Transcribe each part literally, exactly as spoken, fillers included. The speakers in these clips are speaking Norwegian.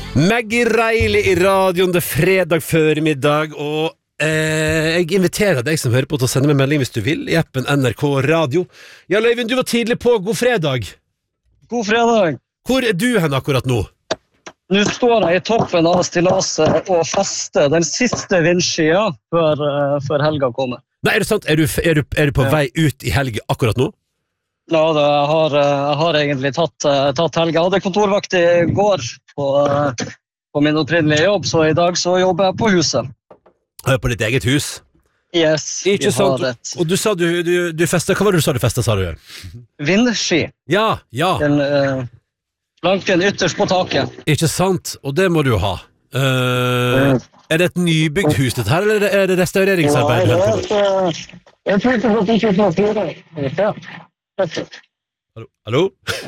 Maggie Reilly I radioen, det fredag føremiddag, og eh, jeg inviterer deg som hører på til å sende meg melding hvis du vil, I appen N R K Radio. Ja, Løyvind, du var tidlig på. God fredag. God fredag. Hvor er du hen akkurat nå? Nå står jeg I toppen av stillaset og fester den siste vindskia før, uh, før helga kommer. Nei, er det sant? Er du, er du, er du på ja. vei ut I helg akkurat nå? Ja, det, jeg, har, jeg har egentlig tatt, tatt helga. Jeg hadde kontorvakt I går på, på min opprinnelige jobb, så I dag så jobber jeg på huset. På ditt eget hus? Yes, Ikke sant? Og du sa du, du, du festet, hva var det du sa du festet, sa du? Vindski. Ja, ja. Den uh, planken ytterst på taket. Ikke sant? Og det må du ha. Uh, er det et nybygd hus dette her, eller er det restaureringsarbeid? Nei, det er et... Jeg tror det var ikke sånn fire. Ja. Hallo? Hallo?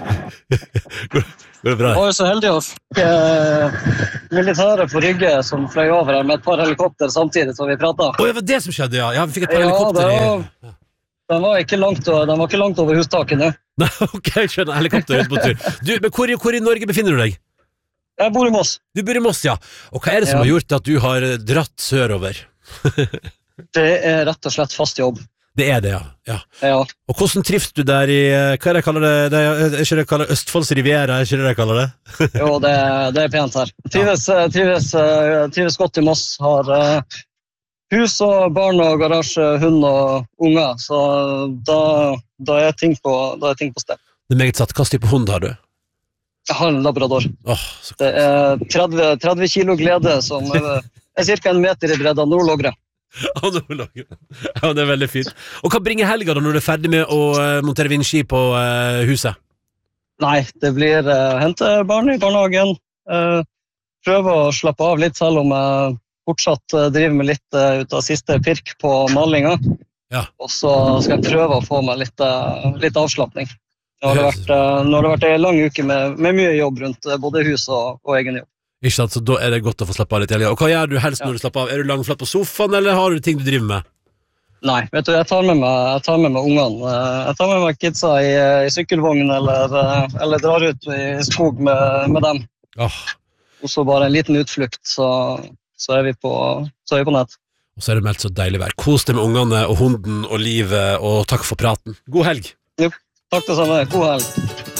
går, går det bra? Jeg var jo så heldig å få uh, militæret på Rygge som fløy over her med et par helikopter samtidig som vi pratet. Åh, oh, det var det som skjedde, ja. Ja, vi fikk et par ja, helikopter var, I... Den var ikke langt, den var ikke langt over hustaket nå. Nei, ok, jeg skjønner, helikopter ut på tur. Du, men hvor, hvor I Norge befinner du deg? Jeg bor I Moss. Du bor I Moss, ja. Og hva er det som ja. har gjort at du har dratt sørover? Det er rett og slett fast jobb. Det er det, ja. ja. ja. Og hvordan trives du der I, hva er det jeg kaller det, det er ikke det jeg kaller Østfolds Riviera, er ikke det jeg kaller det? Jo, det, det er pent her. Trives, ja. trives, trives godt I Moss, har uh, hus og barn og garasje, hund og unger, så da, da, er ting på, da er ting på sted. Det er meget satt, hva type hund har du? Jeg har en labrador. Oh, det er tretti, tretti kilo glede som er, er cirka en meter I bredda nordlågre. Ja, det er veldig fint. Og hva bringer helga da når du er ferdig med å uh, montere vindski på uh, huset? Nei, det blir uh, hente barn I barnehagen, uh, prøve å slappe av litt selv om jeg fortsatt uh, driver med litt uh, ut av siste pirk på malinga. Ja. Og så skal jeg prøve å få meg litt, uh, litt avslappning. Nå har det vært, uh, nå har det vært en lang uke med, med mye jobb rundt uh, både hus og, og egen jobb. Ikke sant, så da er det godt å få slappe av litt. Og hva gjør du helst når du slapper av? Er du langflatt på sofaen, eller har du ting du driver med? Nei, vet du, jeg tar med meg, jeg tar med meg ungene. Jeg tar med meg kidsa I, I sykkelvogn, eller, eller drar ut I skog med, med dem. Oh. Og så bare en liten utflukt, så, så, er vi på, så er vi på nett. Og så er det meldt så deilig vær. Kos deg med ungene og hunden og livet, og takk for praten. God helg! Jo, takk det samme. God helg.